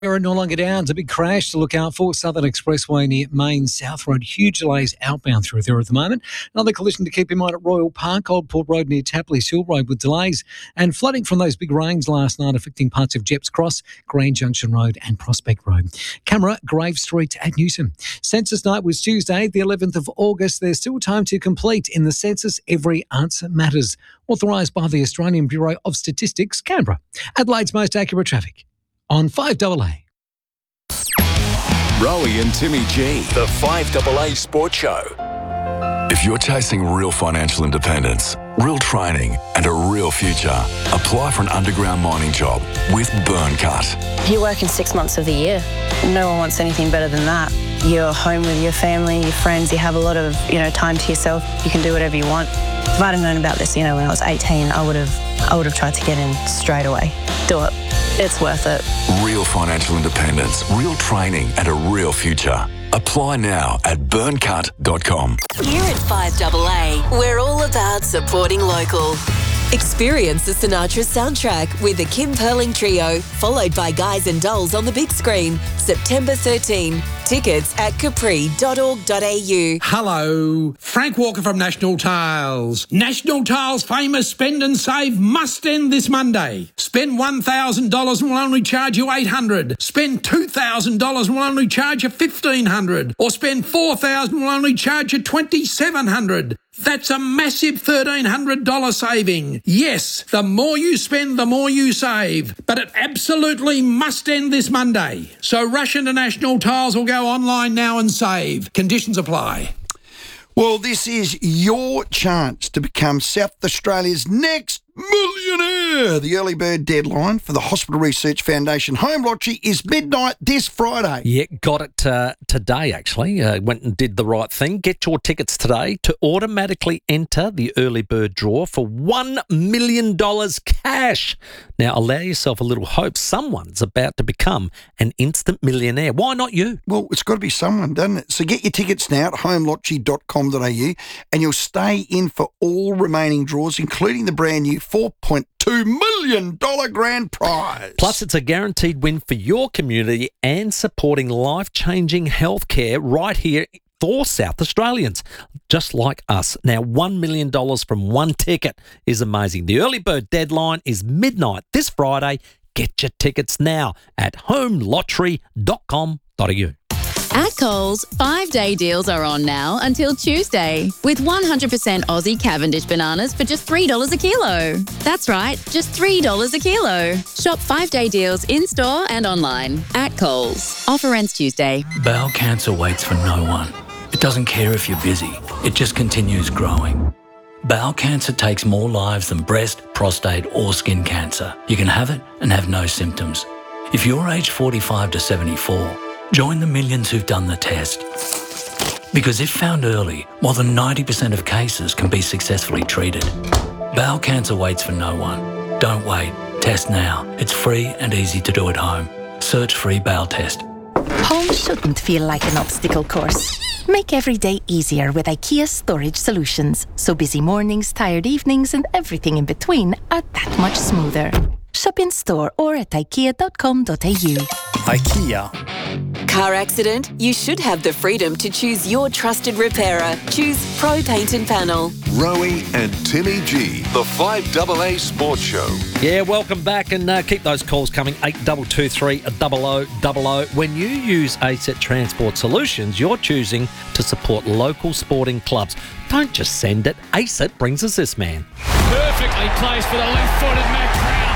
We're at no longer Downs. A big crash to look out for. Southern Expressway near Main South Road. Huge delays outbound through there at the moment. Another collision to keep in mind at Royal Park, Old Port Road near Tapley's Hill Road with delays. And flooding from those big rains last night affecting parts of Jepps Cross, Grand Junction Road and Prospect Road. Camera, Grave Street at Newsom. Census night was Tuesday, the 11th of August. There's still time to complete. In the census, every answer matters. Authorised by the Australian Bureau of Statistics, Canberra. Adelaide's most accurate traffic. On 5AA. Rowie and Timmy G, the 5AA Sports Show. If you're chasing real financial independence, real training and a real future, apply for an underground mining job with Burncut. You're working 6 months of the year. No one wants anything better than that. You're home with your family, your friends, you have a lot of, time to yourself. You can do whatever you want. If I'd have known about this, when I was 18, I would have tried to get in straight away. Do it. It's worth it. Real financial independence, real training and a real future. Apply now at burncut.com. Here at 5AA, we're all about supporting local. Experience the Sinatra soundtrack with the Kim Perling Trio, followed by Guys and Dolls on the big screen, September 13. Tickets at capri.org.au. Hello, Frank Walker from National Tiles. National Tiles' famous Spend and Save must end this Monday. Spend $1,000 and we'll only charge you $800. Spend $2,000 and we'll only charge you $1,500. Or spend $4,000 and we'll only charge you $2,700. That's a massive $1,300 saving. Yes, the more you spend, the more you save. But it absolutely must end this Monday. So rush into National Tiles or go online now and save. Conditions apply. Well, this is your chance to become South Australia's next millionaire. The early bird deadline for the Hospital Research Foundation Home Lottery is midnight this Friday. Yeah, got it today, actually. Went and did the right thing. Get your tickets today to automatically enter the early bird draw for $1 million cash. Now, allow yourself a little hope. Someone's about to become an instant millionaire. Why not you? Well, it's got to be someone, doesn't it? So get your tickets now at homelottery.com.au and you'll stay in for all remaining draws, including the brand new $4.2 million grand prize. Plus, it's a guaranteed win for your community and supporting life-changing healthcare right here for South Australians, just like us. Now, $1 million from one ticket is amazing. The early bird deadline is midnight this Friday. Get your tickets now at homelottery.com.au. At Coles, 5-day deals are on now until Tuesday with 100% Aussie Cavendish bananas for just $3 a kilo. That's right, just $3 a kilo. Shop 5-day deals in-store and online at Coles. Offer ends Tuesday. Bowel cancer waits for no one. It doesn't care if you're busy. It just continues growing. Bowel cancer takes more lives than breast, prostate or skin cancer. You can have it and have no symptoms. If you're aged 45 to 74, join the millions who've done the test. Because if found early, more than 90% of cases can be successfully treated. Bowel cancer waits for no one. Don't wait. Test now. It's free and easy to do at home. Search free bowel test. Home shouldn't feel like an obstacle course. Make every day easier with IKEA Storage Solutions. So busy mornings, tired evenings and everything in between are that much smoother. Shop in store or at ikea.com.au. IKEA. Car accident? You should have the freedom to choose your trusted repairer. Choose Pro Paint and Panel. Rowie and Timmy G, the 5AA Sports Show. Yeah, welcome back and keep those calls coming, 8223 0000. When you use ASET Transport Solutions, you're choosing to support local sporting clubs. Don't just send it. ASET brings us this man. Perfectly placed for the left-footed Matt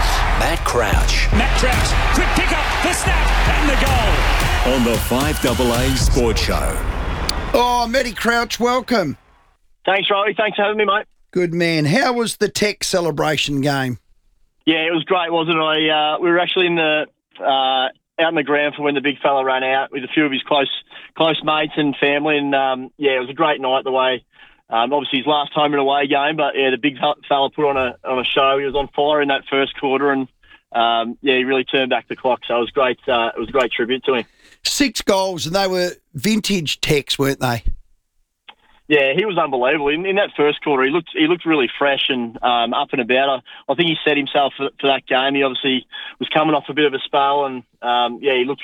Crouch. Matt Crouch, quick pick up, the snap and the goal. On the 5AA Sports Show. Oh, Matty Crouch, welcome. Thanks, Rowie. Thanks for having me, mate. Good man. How was the Tech celebration game? Yeah, it was great, wasn't it? We were actually out in the ground for when the big fella ran out with a few of his close mates and family, and it was a great night. The way, obviously his last home and away game, but yeah, the big fella put on a show. He was on fire in that first quarter, and he really turned back the clock. So it was great. It was a great tribute to him. 6 goals, and they were vintage Techs, weren't they? Yeah, he was unbelievable. In that first quarter, he looked really fresh and up and about. I think he set himself for that game. He obviously was coming off a bit of a spell, and he